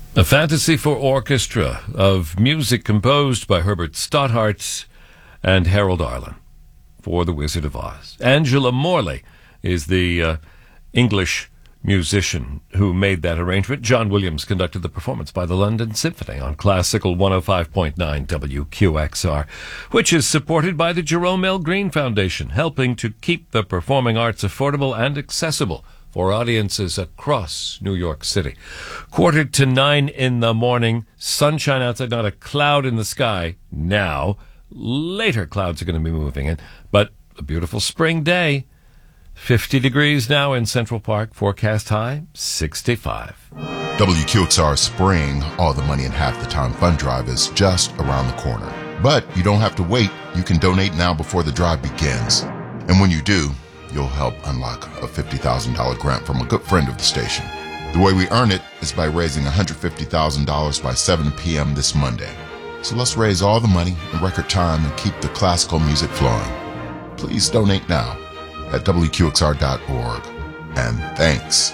A fantasy for orchestra of music composed by Herbert Stothart and Harold Arlen for The Wizard of Oz. Angela Morley is the English musician who made that arrangement. John Williams conducted the performance by the London Symphony on Classical 105.9 WQXR, which is supported by the Jerome L. Green Foundation, helping to keep the performing arts affordable and accessible for audiences across New York City. 8:45 in the morning, sunshine outside, not a cloud in the sky now. Later clouds are going to be moving in, but a beautiful spring day. 50 degrees now in Central Park, forecast high 65. WQXR Spring, All the Money in Half the Time Fund Drive is just around the corner. But you don't have to wait. You can donate now before the drive begins. And when you do, you'll help unlock a $50,000 grant from a good friend of the station. The way we earn it is by raising $150,000 by 7 p.m. this Monday. So let's raise all the money in record time and keep the classical music flowing. Please donate now at WQXR.org. And thanks.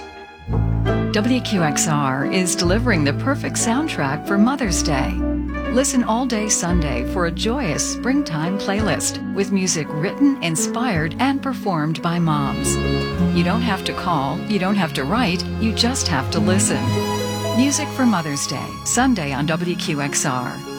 WQXR is delivering the perfect soundtrack for Mother's Day. Listen all day Sunday for a joyous springtime playlist with music written, inspired, and performed by moms. You don't have to call, you don't have to write, you just have to listen. Music for Mother's Day, Sunday on WQXR.